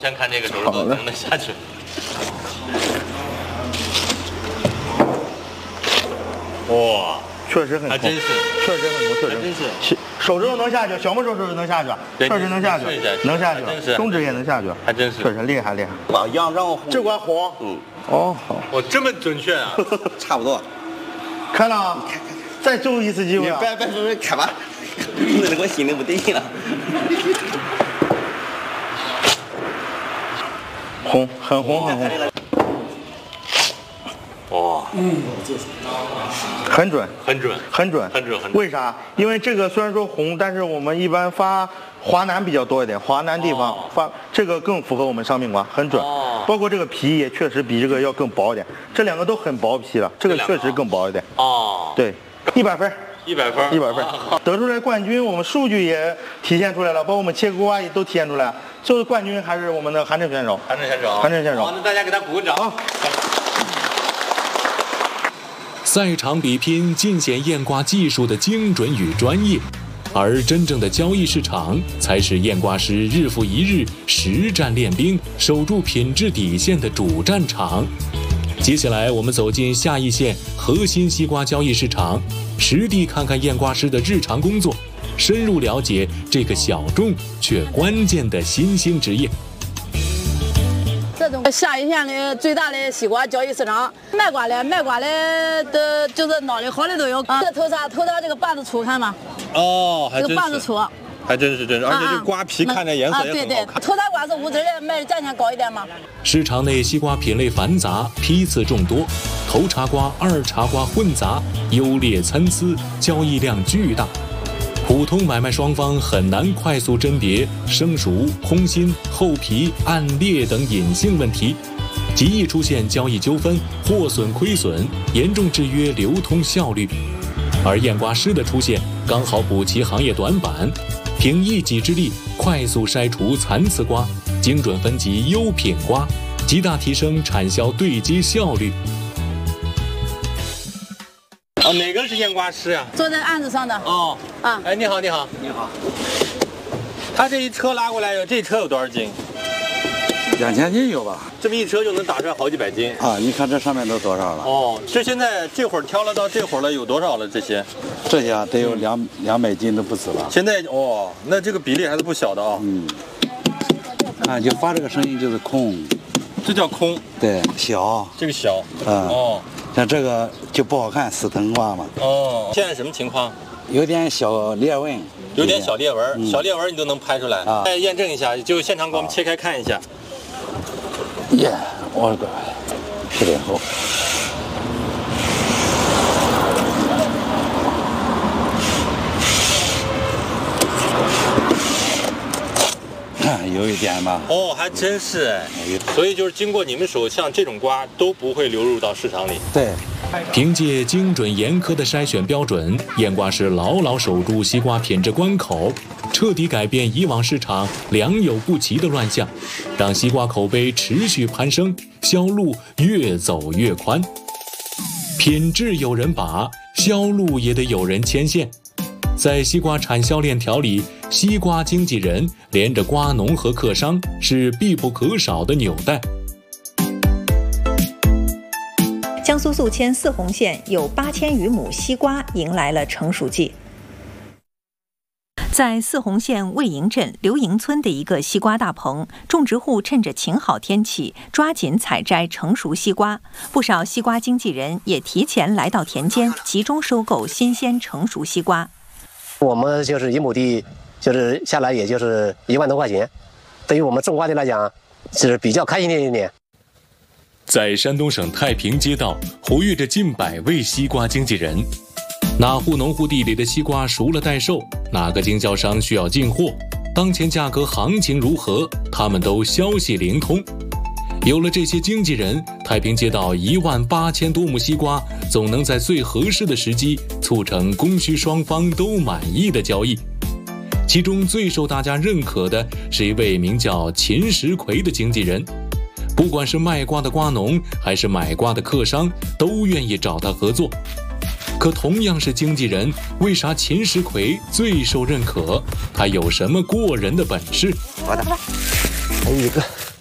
先看这个手指头能不能下去。哇， 确实很痛， 还真是， 确实很痛，确实真是。 手指头能下去，小拇手指头能下去，确实能下去，能下去，中指也能下去， 还真是， 确实厉害厉害。 往阳让红， 这管红，哦好， 我这么准确啊， 差不多。 看了啊，再最后一次机会啊！ 别看吧，弄得我心里不得劲了。 红，很红很红。 哇， 很准， 很准， 很准， 很准，很准。 为啥？因为这个虽然说红，但是我们一般发华南比较多一点，华南地方发这个更符合我们商品瓜，很准。包括这个皮也确实比这个要更薄一点，这两个都很薄皮了，这个确实更薄一点。 哦， 对，100分。 100分 ，100分，得出来冠军，我们数据也体现出来了，包括我们切瓜也都体现出来。最后冠军还是我们的韩正选手。 韩正选手。好，那大家给他鼓个掌。 好。 赛场比拼尽显验瓜技术的精准与专业，而真正的交易市场才是验瓜师日复一日实战练兵、守住品质底线的主战场。接下来，我们走进下一线核心西瓜交易市场，实地看看验瓜师的日常工作，深入了解这个小众却关键的新兴职业。 这种下一线的最大的西瓜交易市场，卖瓜的就是脑力好的都有。这头上这个瓣子粗，看吗？ 哦，还真是。 这个瓣子粗。 还真是，而且这瓜皮看着颜色也很好看。 头大瓜是无籽的，卖的价钱高一点吗？ 市场内西瓜品类繁杂，批次众多，头茬瓜、二茬瓜混杂，优劣参差，交易量巨大。普通买卖双方很难快速甄别生熟、空心、厚皮、暗裂等隐性问题，极易出现交易纠纷、货损亏损，严重制约流通效率。而验瓜师的出现，刚好补齐行业短板。凭一己之力快速筛除残次瓜，精准分级优品瓜，极大提升产销对接效率。 哦，哪个是验瓜师呀？ 坐在案子上的。 哦， 啊， 哎，你好，你好， 你好。 他这一车拉过来，这车有多少斤 ？2000斤有吧？ 这么一车就能打出来好几百斤啊！你看这上面都多少了？ 哦，这现在这会儿挑了到这会儿了，有多少了？这些啊，得有200斤都不止了。 现在哦，那这个比例还是不小的啊。 啊，就发这个声音就是空， 这叫空。 对，小。 这个小。 哦。像这个就不好看，死藤瓜嘛。 哦。现在什么情况？ 有点小裂纹。 有点小裂纹，小裂纹你都能拍出来。再验证一下，就现场给我们切开看一下。 我的10点厚。有一点吧。 哦，还真是哎。所以就是经过你们手，像这种瓜都不会流入到市场里。 对。 凭借精准严苛的筛选标准，验瓜师牢牢守住西瓜品质关口，彻底改变以往市场良莠不齐的乱象，让西瓜口碑持续攀升，销路越走越宽。品质有人把，销路也得有人牵线。在西瓜产销链条里，西瓜经纪人连着瓜农和客商是必不可少的纽带。 江苏宿迁泗洪县有8000余亩西瓜迎来了成熟季。在泗洪县魏营镇刘营村的一个西瓜大棚，种植户趁着晴好天气，抓紧采摘成熟西瓜。不少西瓜经纪人也提前来到田间，集中收购新鲜成熟西瓜。 我们就是1亩地，就是下来也就是1万多块钱，对于我们种瓜的来讲，是比较开心的一年。 在山东省太平街道活跃着近100位西瓜经纪人，哪户农户地里的西瓜熟了待售，哪个经销商需要进货，当前价格行情如何，他们都消息灵通。有了这些经纪人，太平街道18000多亩西瓜总能在最合适的时机促成供需双方都满意的交易。其中最受大家认可的是一位名叫秦石奎的经纪人，不管是卖瓜的瓜农还是买瓜的客商，都愿意找他合作。可同样是经纪人，为啥秦石奎最受认可？他有什么过人的本事？ 好的。 还有一个。